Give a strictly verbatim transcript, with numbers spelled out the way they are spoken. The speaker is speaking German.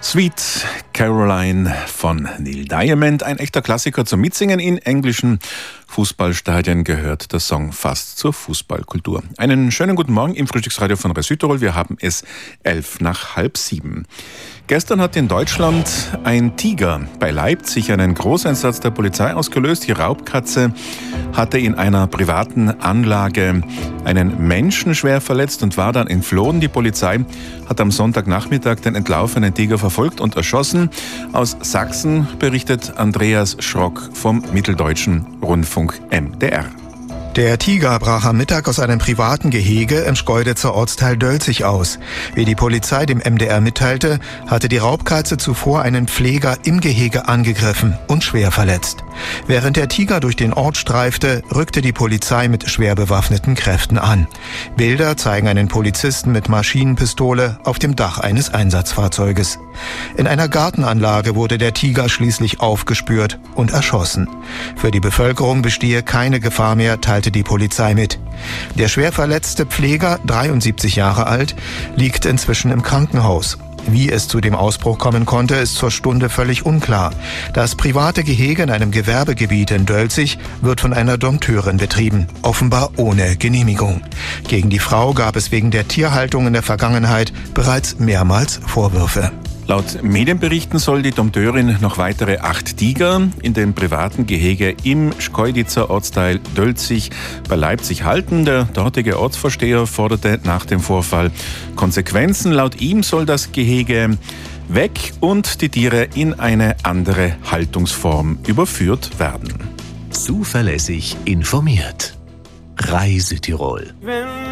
Sweet Caroline von Neil Diamond, ein echter Klassiker zum Mitsingen. In englischen Fußballstadien gehört der Song fast zur Fußballkultur. Einen schönen guten Morgen im Frühstücksradio von Südtirol. Wir haben es elf nach halb sieben. Gestern hat in Deutschland ein Tiger bei Leipzig einen Großeinsatz der Polizei ausgelöst. Die Raubkatze hatte in einer privaten Anlage einen Menschen schwer verletzt und war dann entflohen. Die Polizei hat am Sonntagnachmittag den entlaufenen Tiger verfolgt und erschossen. Aus Sachsen berichtet Andreas Schrock vom Mitteldeutschen Rundfunk M D R. Der Tiger brach am Mittag aus einem privaten Gehege im Schkeuditzer Ortsteil Dölzig aus. Wie die Polizei dem M D R mitteilte, hatte die Raubkatze zuvor einen Pfleger im Gehege angegriffen und schwer verletzt. Während der Tiger durch den Ort streifte, rückte die Polizei mit schwer bewaffneten Kräften an. Bilder zeigen einen Polizisten mit Maschinenpistole auf dem Dach eines Einsatzfahrzeuges. In einer Gartenanlage wurde der Tiger schließlich aufgespürt und erschossen. Für die Bevölkerung bestehe keine Gefahr mehr, teilte die Polizei mit. Der schwer verletzte Pfleger, dreiundsiebzig Jahre alt, liegt inzwischen im Krankenhaus. Wie es zu dem Ausbruch kommen konnte, ist zur Stunde völlig unklar. Das private Gehege in einem Gewerbegebiet in Dölzig wird von einer Dompteurin betrieben, offenbar ohne Genehmigung. Gegen die Frau gab es wegen der Tierhaltung in der Vergangenheit bereits mehrmals Vorwürfe. Laut Medienberichten soll die Dompteurin noch weitere acht Tiger in dem privaten Gehege im Schkeuditzer Ortsteil Dölzig bei Leipzig halten. Der dortige Ortsvorsteher forderte nach dem Vorfall Konsequenzen. Laut ihm soll das Gehege weg und die Tiere in eine andere Haltungsform überführt werden. Zuverlässig informiert. Reise Tirol.